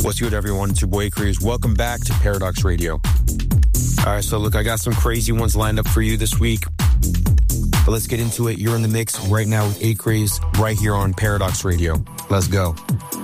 What's good, everyone? It's your boy Acrease. Welcome back to Paradox Radio. All right, so look, I got some crazy ones lined up for you this week. But let's get into it. You're in the mix right now with Acrease right here on Paradox Radio. Let's go.